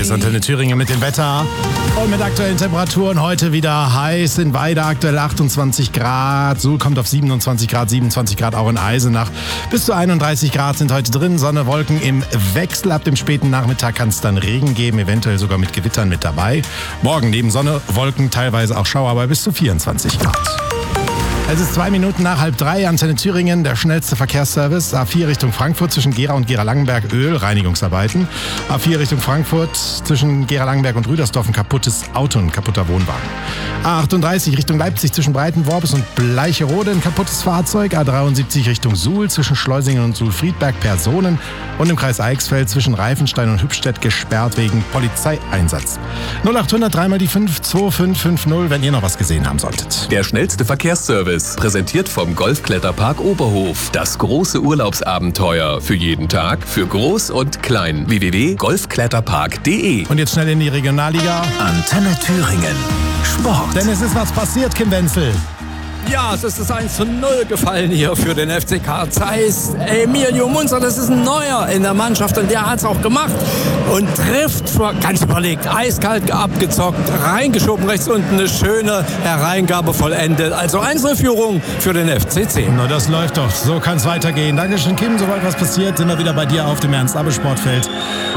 ist Antenne Thüringen mit dem Wetter und mit aktuellen Temperaturen. Heute wieder heiß in Weida, aktuell 28 Grad. Suhl kommt auf 27 Grad auch in Eisenach. Bis zu 31 Grad sind heute drin. Sonne, Wolken im Wechsel. Ab dem späten Nachmittag kann es dann Regen geben, eventuell sogar mit Gewittern mit dabei. Morgen neben Sonne, Wolken, teilweise auch Schauer bei bis zu 24 Grad. Es ist 2 Minuten nach 2:30, Antenne Thüringen, der schnellste Verkehrsservice. A4 Richtung Frankfurt zwischen Gera und Gera-Langenberg, Ölreinigungsarbeiten. A4 Richtung Frankfurt zwischen Gera-Langenberg und Rüdersdorf ein kaputtes Auto, ein kaputter Wohnwagen. A38 Richtung Leipzig zwischen Breitenworbis und Bleicherode ein kaputtes Fahrzeug. A73 Richtung Suhl zwischen Schleusingen und Suhl-Friedberg Personen. Und im Kreis Eichsfeld zwischen Reifenstein und Hübstedt gesperrt wegen Polizeieinsatz. 0800 3 mal die 5 2550, wenn ihr noch was gesehen haben solltet. Der schnellste Verkehrsservice. Präsentiert vom Golfkletterpark Oberhof. Das große Urlaubsabenteuer. Für jeden Tag, für Groß und Klein. www.golfkletterpark.de. Und jetzt schnell in die Regionalliga. Antenne Thüringen. Sport. Denn es ist was passiert, Kim Wenzel. Ja, es ist 1:0 gefallen hier für den FCK Zeiss. Emilio Munzer, das ist ein Neuer in der Mannschaft und der hat es auch gemacht und trifft, ganz überlegt, eiskalt abgezockt, reingeschoben, rechts unten eine schöne Hereingabe vollendet. Also 1:0 Führung für den FCC. Na, das läuft doch. So kann es weitergehen. Dankeschön, Kim. Sobald was passiert, sind wir wieder bei dir auf dem Ernst-Abbe-Sportfeld.